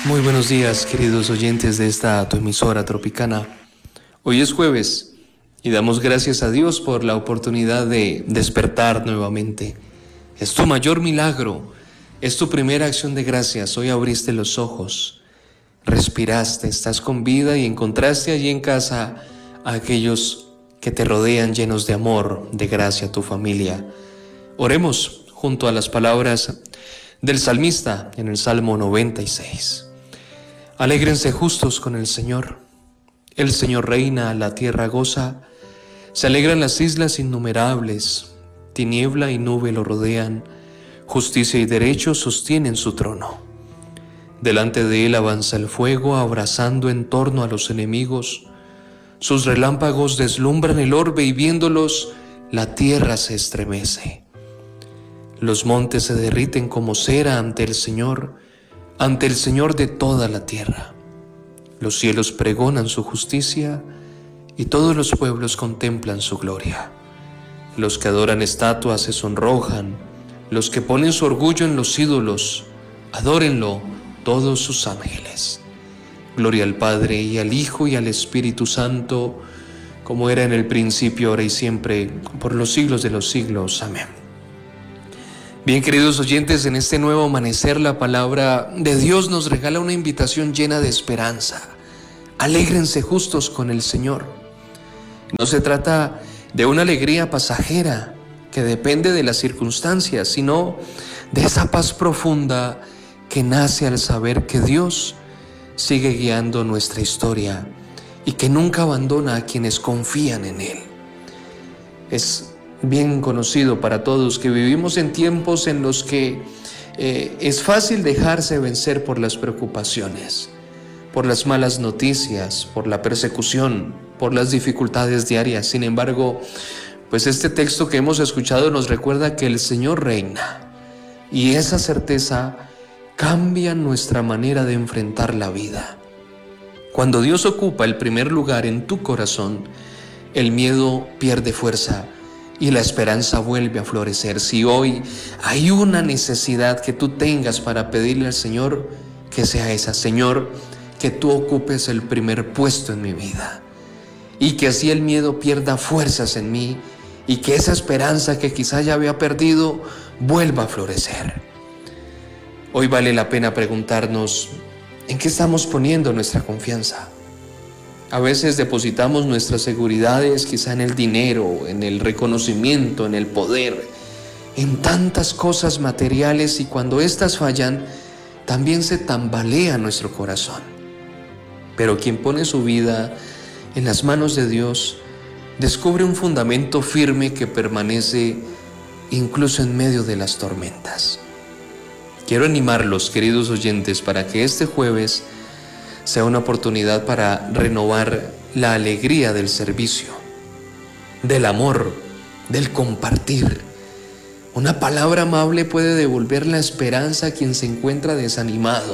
Muy buenos días, queridos oyentes de esta tu emisora tropicana. Hoy es jueves y damos gracias a Dios por la oportunidad de despertar nuevamente. Es tu mayor milagro, es tu primera acción de gracias. Hoy abriste los ojos, respiraste, estás con vida y encontraste allí en casa a aquellos que te rodean llenos de amor, de gracia, tu familia. Oremos junto a las palabras del salmista en el Salmo 96. Alégrense justos con el Señor reina, la tierra goza, se alegran las islas innumerables, tiniebla y nube lo rodean, justicia y derecho sostienen su trono. Delante de él avanza el fuego, abrazando en torno a los enemigos, sus relámpagos deslumbran el orbe y viéndolos, la tierra se estremece. Los montes se derriten como cera ante el Señor de toda la tierra. Los cielos pregonan su justicia y todos los pueblos contemplan su gloria. Los que adoran estatuas se sonrojan, los que ponen su orgullo en los ídolos, adórenlo todos sus ángeles. Gloria al Padre y al Hijo y al Espíritu Santo, como era en el principio, ahora y siempre, por los siglos de los siglos. Amén. Bien, queridos oyentes, en este nuevo amanecer la palabra de Dios nos regala una invitación llena de esperanza. Alégrense justos con el Señor. No se trata de una alegría pasajera que depende de las circunstancias, sino de esa paz profunda que nace al saber que Dios sigue guiando nuestra historia y que nunca abandona a quienes confían en Él. Es bien conocido para todos que vivimos en tiempos en los que es fácil dejarse vencer por las preocupaciones, por las malas noticias, por la persecución, por las dificultades diarias. Sin embargo, pues este texto que hemos escuchado nos recuerda que el Señor reina y esa certeza cambia nuestra manera de enfrentar la vida. Cuando Dios ocupa el primer lugar en tu corazón, el miedo pierde fuerza y la esperanza vuelve a florecer. Si hoy hay una necesidad que tú tengas para pedirle al Señor, que sea esa: Señor, que tú ocupes el primer puesto en mi vida y que así el miedo pierda fuerzas en mí y que esa esperanza que quizá ya había perdido vuelva a florecer. Hoy vale la pena preguntarnos: ¿en qué estamos poniendo nuestra confianza? A veces depositamos nuestras seguridades quizá en el dinero, en el reconocimiento, en el poder, en tantas cosas materiales, y cuando éstas fallan, también se tambalea nuestro corazón. Pero quien pone su vida en las manos de Dios, descubre un fundamento firme que permanece incluso en medio de las tormentas. Quiero animarlos, queridos oyentes, para que este jueves sea una oportunidad para renovar la alegría del servicio, del amor, del compartir. Una palabra amable puede devolver la esperanza a quien se encuentra desanimado.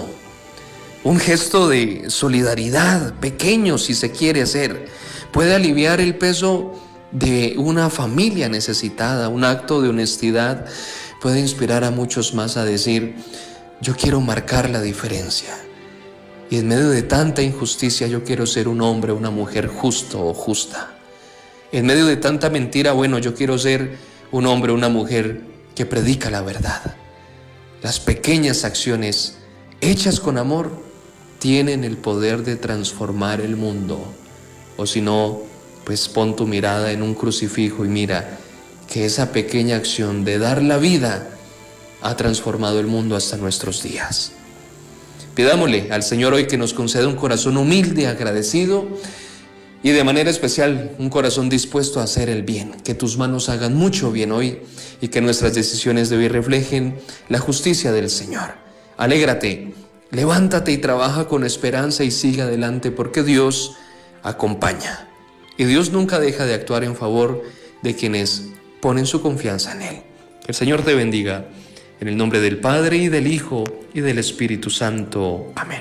Un gesto de solidaridad, pequeño si se quiere hacer, puede aliviar el peso de una familia necesitada. Un acto de honestidad puede inspirar a muchos más a decir: yo quiero marcar la diferencia. Y en medio de tanta injusticia yo quiero ser un hombre o una mujer justo o justa. En medio de tanta mentira, yo quiero ser un hombre o una mujer que predica la verdad. Las pequeñas acciones hechas con amor tienen el poder de transformar el mundo. O si no, pues pon tu mirada en un crucifijo y mira que esa pequeña acción de dar la vida ha transformado el mundo hasta nuestros días. Pidámosle al Señor hoy que nos conceda un corazón humilde, agradecido y de manera especial un corazón dispuesto a hacer el bien. Que tus manos hagan mucho bien hoy y que nuestras decisiones de hoy reflejen la justicia del Señor. Alégrate, levántate y trabaja con esperanza y sigue adelante, porque Dios acompaña. Y Dios nunca deja de actuar en favor de quienes ponen su confianza en Él. Que el Señor te bendiga. En el nombre del Padre, y del Hijo, y del Espíritu Santo. Amén.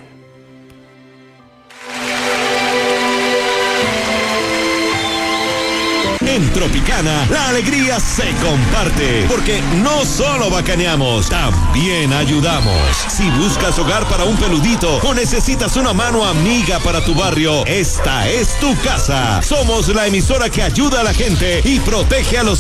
En Tropicana, la alegría se comparte, porque no solo bacaneamos, también ayudamos. Si buscas hogar para un peludito o necesitas una mano amiga para tu barrio, esta es tu casa. Somos la emisora que ayuda a la gente y protege a los